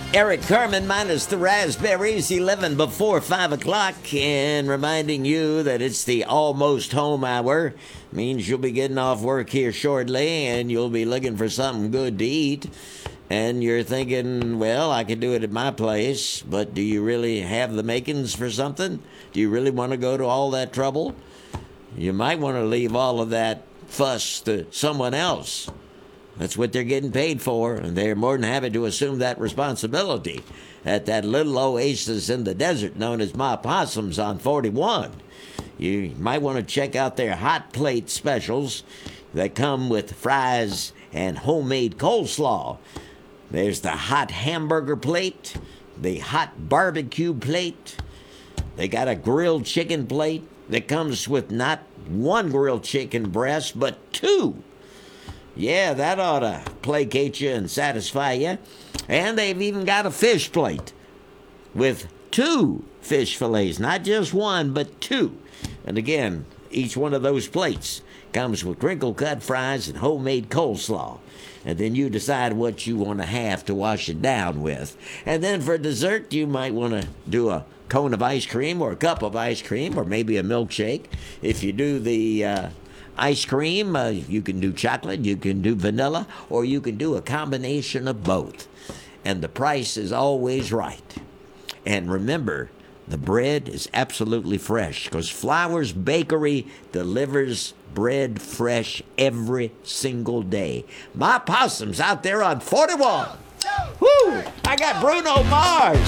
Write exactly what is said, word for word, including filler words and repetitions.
Eric Carmen minus the raspberries, eleven before five o'clock, and reminding you that it's the almost home hour. Means you'll be getting off work here shortly, and you'll be looking for something good to eat. And you're thinking, well, I could do it at my place, but do you really have the makings for something? Do you really want to go to all that trouble? You might want to leave all of that fuss to someone else. That's what they're getting paid for, and they're more than happy to assume that responsibility at that little oasis in the desert known as Ma Possum's on forty-one. You might want to check out their hot plate specials that come with fries and homemade coleslaw. There's the hot hamburger plate, the hot barbecue plate. They got a grilled chicken plate that comes with not one grilled chicken breast, but two. Yeah, that ought to placate you and satisfy you. And they've even got a fish plate with two fish fillets, not just one, but two. And again, each one of those plates comes with crinkle-cut fries and homemade coleslaw. And then you decide what you want to have to wash it down with. And then for dessert, you might want to do a cone of ice cream or a cup of ice cream or maybe a milkshake. If you do the uh, ice cream, uh, you can do chocolate, you can do vanilla, or you can do a combination of both. And the price is always right. And remember, the bread is absolutely fresh because Flowers Bakery delivers bread fresh every single day. My Possum's out there on forty-one. Woo! I got Bruno Mars.